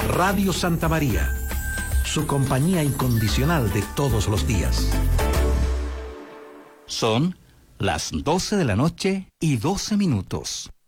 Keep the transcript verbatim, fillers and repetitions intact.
Radio Santa María, su compañía incondicional de todos los días. Son las doce de la noche y doce minutos.